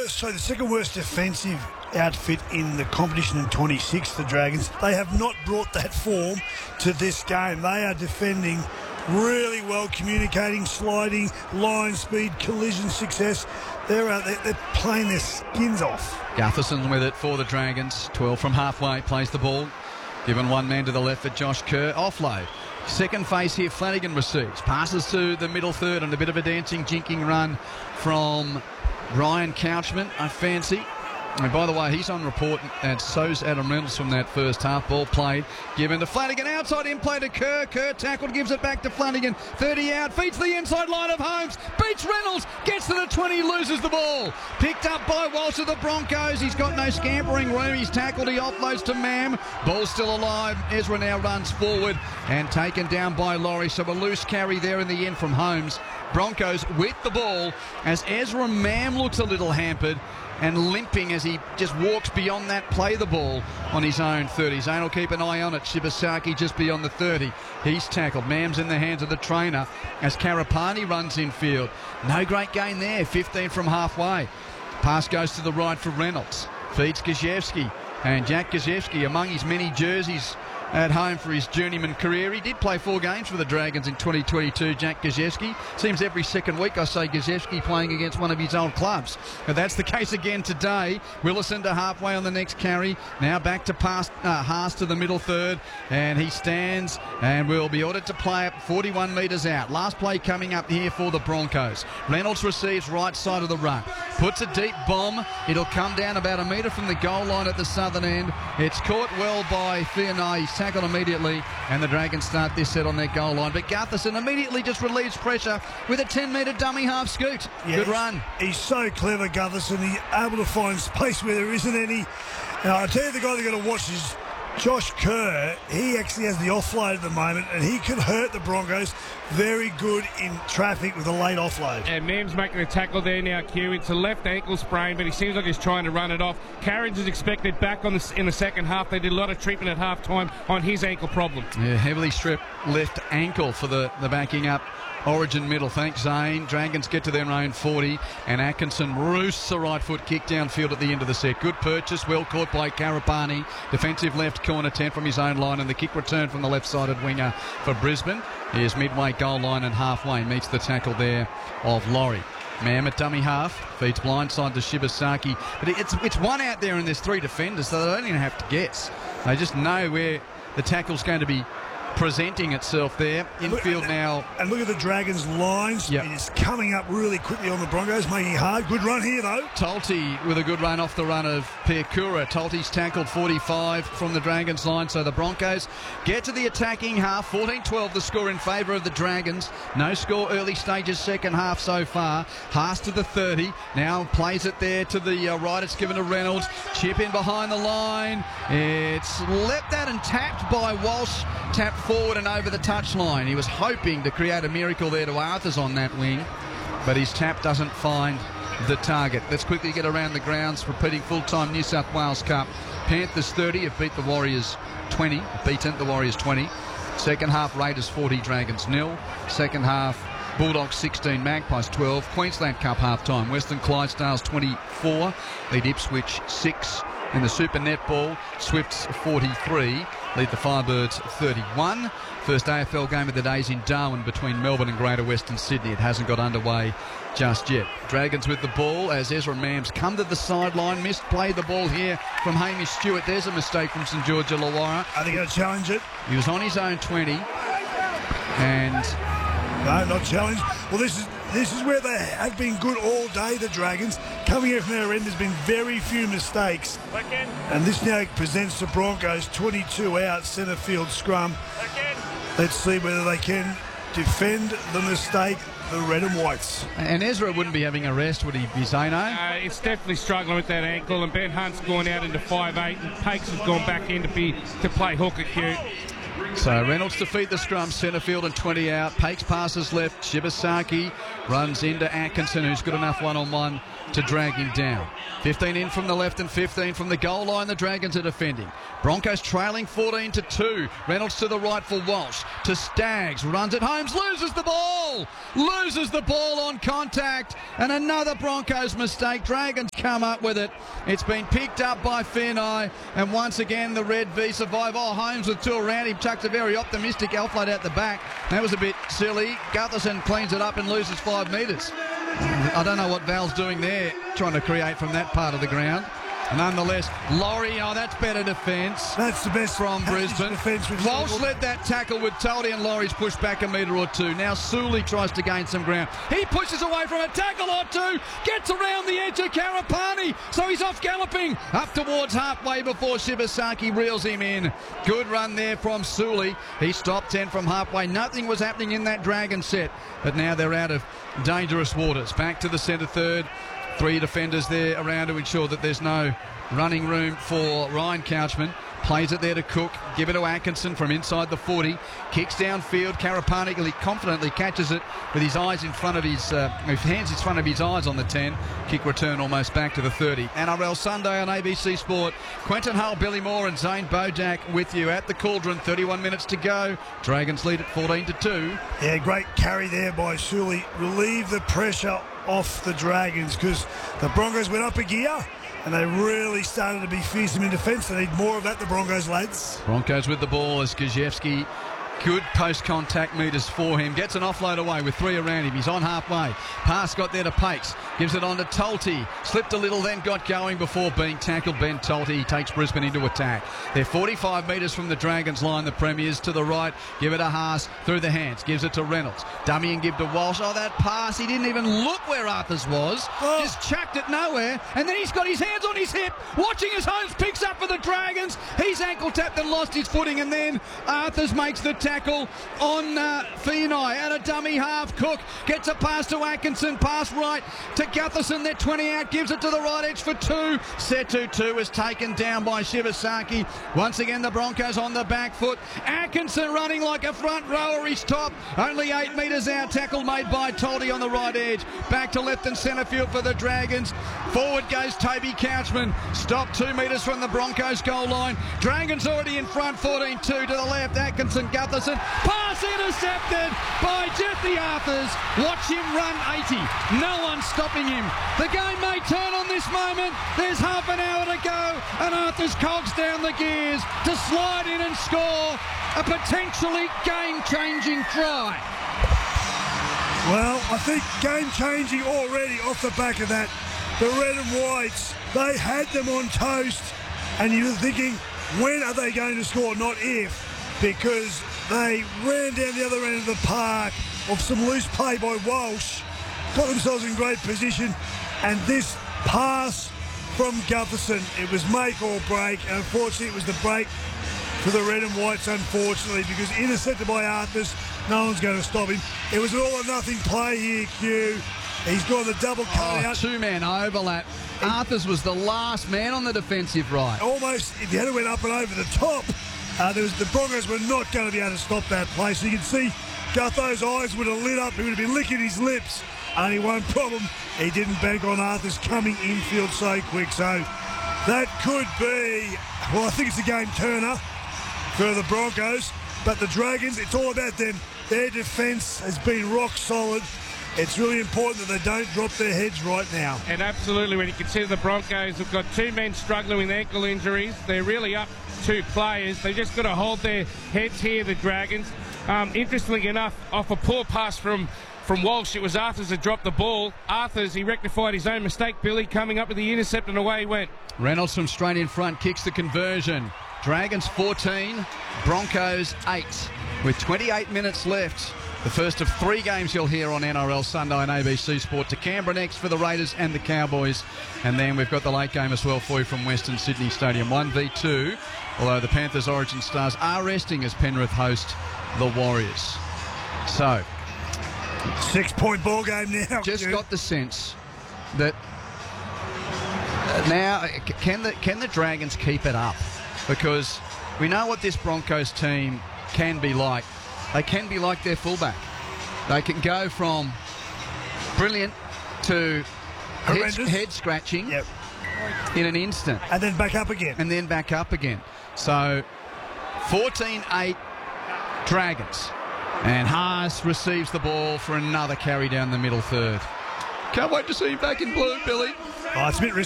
the second worst defensive outfit in the competition in 26, the Dragons. They have not brought that form to this game. They are defending really well, communicating, sliding, line speed, collision success. They're playing their skins off. Gutherson with it for the Dragons. 12 from halfway, plays the ball. Given one man to the left for Josh Kerr. Offload. Second face here, Flanagan receives. Passes to the middle third and a bit of a dancing, jinking run from Ryan Couchman, I fancy. And by the way, he's on report, and so's Adam Reynolds from that first half. Ball played, given to Flanagan, outside in play to Kerr. Kerr tackled, gives it back to Flanagan. 30 out, feeds the inside line of Holmes, beats Reynolds, gets to the 20, loses the ball. Picked up by Walsh of the Broncos. He's got no scampering room. He's tackled, he offloads to Mam. Ball still alive. Ezra now runs forward and taken down by Laurie. So a loose carry there in the end from Holmes. Broncos with the ball as Ezra Mam looks a little hampered and limping as he just walks beyond that, play the ball on his own 30. Zane will keep an eye on it. Shibasaki just beyond the 30. He's tackled. Mam's in the hands of the trainer as Karapani runs infield. No great gain there. 15 from halfway. Pass goes to the right for Reynolds. Feeds Gajewski. And Jack Gajewski, among his many jerseys at home for his journeyman career. He did play 4 games for the Dragons in 2022, Jack Gajewski. Seems every second week I say Gajewski playing against one of his old clubs. But that's the case again today. Willison to halfway on the next carry. Now back to Haas to the middle third. And he stands and will be ordered to play up 41 metres out. Last play coming up here for the Broncos. Reynolds receives right side of the ruck. Puts a deep bomb. It'll come down about a metre from the goal line at the southern end. It's caught well by Fiona. He's tackled immediately, and the Dragons start this set on their goal line. But Gutherson immediately just relieves pressure with a 10-metre dummy half scoot. Yeah, good run. He's so clever, Gutherson. He's able to find space where there isn't any. Now, I tell you, the guy they've got to watch is Josh Kerr. He actually has the offload at the moment, and he could hurt the Broncos. Very good in traffic with a late offload. And Mam's making a tackle there now, Q. It's a left ankle sprain, but he seems like he's trying to run it off. Carriage is expected back in the second half. They did a lot of treatment at half-time on his ankle problem. Yeah, heavily stripped left ankle for the backing up Origin middle. Thanks, Zane. Dragons get to their own 40, and Atkinson roosts a right foot kick downfield at the end of the set. Good purchase, well caught by Karapani. Defensive left corner 10 from his own line, and the kick return from the left-sided winger for Brisbane. He is midway goal line and halfway, meets the tackle there of Laurie. Mam at dummy half, feeds blindside to Shibasaki. But it's one out there and there's 3 defenders, so they don't even have to guess. They just know where the tackle's going to be presenting itself there. Infield now. And look at the Dragons' lines. Yep. It is coming up really quickly on the Broncos, making it hard. Good run here, though. Tolte with a good run off the run of Piakura. Tolte's tackled 45 from the Dragons' line, so the Broncos get to the attacking half. 14-12 the score in favour of the Dragons. No score early stages second half so far. Haas to the 30. Now plays it there to the right. It's given to Reynolds. Chip in behind the line. It's leapt at and tapped by Walsh. Tapped forward and over the touchline. He was hoping to create a miracle there to Arthurs on that wing, but his tap doesn't find the target. Let's quickly get around the grounds. Repeating full-time New South Wales Cup. Panthers 30 have beat the Warriors 20. Beaten the Warriors 20. Second half Raiders 40, Dragons 0. Second half Bulldogs 16, Magpies 12. Queensland Cup half-time. Western Clydesdales 24. Lead Ipswich 6. In the Super Netball, Swifts 43, lead the Firebirds 31. First AFL game of the day is in Darwin between Melbourne and Greater Western Sydney. It hasn't got underway just yet. Dragons with the ball as Ezra Mam's come to the sideline, misplayed the ball here from Hamish Stewart. There's a mistake from St George Illawarra. Are they going to challenge it? He was on his own 20 and... No, not challenged. Well, this is where they have been good all day, the Dragons. Coming in from their end, there's been very few mistakes. And this now presents the Broncos 22 out, centre field scrum. Let's see whether they can defend the mistake, the red and whites. And Ezra wouldn't be having a rest, would he be, Zano? It's definitely struggling with that ankle, and Ben Hunt's gone out into 5'8", and Pakes has gone back in to play hooker Q. So Reynolds to feed the scrum, centre field and 20 out. Pakes passes left. Shibasaki runs into Atkinson, who's good enough one-on-one to drag him down. 15 in from the left and 15 from the goal line. The Dragons are defending. Broncos trailing 14-2. Reynolds to the right for Walsh. To Staggs. Runs it. Holmes loses the ball. Loses the ball on contact. And another Broncos mistake. Dragons come up with it. It's been picked up by Finai. And once again, the Red V survive. Oh, Holmes with two around him. Chucks a very optimistic offload out the back. That was a bit silly. Gutherson cleans it up and loses 5 metres. I don't know what Val's doing there, trying to create from that part of the ground. Nonetheless, Laurie, that's better defence. That's the best from Brisbane. Walsh led that tackle with Toldy, and Laurie's pushed back a metre or two. Now Sully tries to gain some ground. He pushes away from a tackle or two, gets around the edge of Karapani, so he's off galloping up towards halfway before Shibasaki reels him in. Good run there from Sully. He stopped 10 from halfway. Nothing was happening in that Dragon set, but now they're out of dangerous waters. Back to the centre third. 3 defenders there around to ensure that there's no running room for Ryan Couchman. Plays it there to Cook. Give it to Atkinson from inside the 40. Kicks downfield. Karapani confidently catches it with his eyes in front of his hands in front of his eyes on the 10. Kick return almost back to the 30. NRL Sunday on ABC Sport. Quentin Hull, Billy Moore and Zane Bojack with you at the Cauldron. 31 minutes to go. Dragons lead at 14-2. Yeah, great carry there by Sully. Relieve the pressure off the Dragons because the Broncos went up a gear and they really started to be fearsome in defence. They need more of that, the Broncos lads. Broncos with the ball as Gajewski. Good post-contact metres for him. Gets an offload away with 3 around him. He's on halfway. Pass got there to Pakes. Gives it on to Tolte. Slipped a little, then got going before being tackled. Ben Tolte takes Brisbane into attack. They're 45 metres from the Dragons line. The Premiers to the right. Give it to Haas through the hands. Gives it to Reynolds. Dummy and give to Walsh. Oh, that pass. He didn't even look where Arthurs was. Just chucked it nowhere. And then he's got his hands on his hip. Watching as Holmes picks up for the Dragons. He's ankle tapped and lost his footing. And then Arthurs makes the tackle on Finai at a dummy half. Cook gets a pass to Atkinson, pass right to Gutherson. They're 20 out, gives it to the right edge for 2. Setu 2 is taken down by Shibasaki. Once again the Broncos on the back foot. Atkinson running like a front rower. He's top, only 8 metres out. Tackle made by Toldy on the right edge. Back to left and centre field for the Dragons. Forward goes Toby Couchman. Stopped 2 metres from the Broncos goal line. Dragons already in front, 14-2 to the left. Atkinson, Gutherson. Pass intercepted by Jeffrey Arthurs. Watch him run 80. No one stopping him. The game may turn on this moment. There's half an hour to go and Arthurs cogs down the gears to slide in and score a potentially game-changing try. Well, I think game-changing already off the back of that. The red and whites, they had them on toast, and you're thinking, when are they going to score? Not if, because they ran down the other end of the park off some loose play by Walsh, got themselves in great position, and this pass from Gutherson, it was make or break, and unfortunately it was the break for the red and whites, unfortunately, because intercepted by Arthurs, no one's going to stop him. It was an all or nothing play here, Q. He's got the double cut out. 2-man overlap. Arthurs was the last man on the defensive right. Almost, if he had went up and over the top, the Broncos were not going to be able to stop that play. So you can see Gutho's eyes would have lit up. He would have been licking his lips. Only one problem, he didn't bank on Arthurs coming infield so quick. So that could be, well, I think it's a game turner for the Broncos. But the Dragons, it's all about them. Their defence has been rock solid. It's really important that they don't drop their heads right now. And absolutely, when you consider the Broncos have got 2 men struggling with ankle injuries, they're really up 2 players. They've just got to hold their heads here, the Dragons. Interestingly enough, off a poor pass from Walsh, it was Arthurs that dropped the ball. Arthurs, he rectified his own mistake, Billy, coming up with the intercept, and away he went. Reynolds from straight in front kicks the conversion. Dragons 14, Broncos 8. With 28 minutes left. The first of 3 games you'll hear on NRL Sunday on ABC Sport. To Canberra next for the Raiders and the Cowboys. And then we've got the late game as well for you from Western Sydney Stadium. 1v2, although the Panthers Origin Stars are resting as Penrith host the Warriors. So, 6-point ball game now. Just got the sense that now, can the Dragons keep it up? Because we know what this Broncos team can be like. They can be like their fullback. They can go from brilliant to Horrendous. Head scratching Yep. in an instant. And then back up again. And then back up again. So 14-8 Dragons. And Haas receives the ball for another carry down the middle third. Can't wait to see him back in blue, Billy. Oh, it's a bit risky.